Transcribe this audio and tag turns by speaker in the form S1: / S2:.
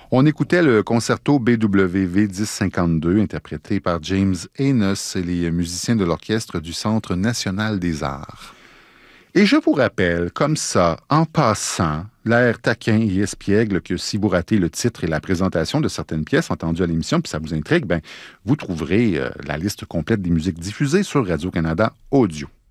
S1: On écoutait le concerto BWV 1052 interprété par James Enos et les musiciens de l'orchestre du Centre national des arts. Et je vous rappelle, comme ça, en passant, l'air taquin et espiègle que si vous ratez le titre et la présentation de certaines pièces entendues à l'émission, puis ça vous intrigue, ben, vous trouverez la liste complète des musiques diffusées sur Radio-Canada Audio.